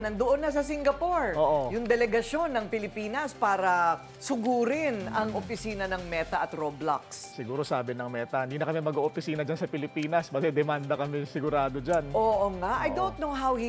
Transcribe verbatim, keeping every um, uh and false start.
Nandoon na sa Singapore, Oo. yung delegasyon ng Pilipinas para sugurin ang opisina ng Meta at Roblox. Siguro sabi ng Meta, hindi na kami mag-oopisina dyan sa Pilipinas, madedemanda kami sigurado dyan. Oo nga, I don't know how he